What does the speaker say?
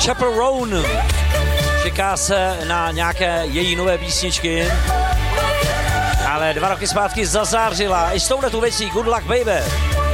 Chaperone. Čeká se na nějaké její nové písničky, ale 2 roky zpátky zazářila i s touhletou věcí Good Luck Baby.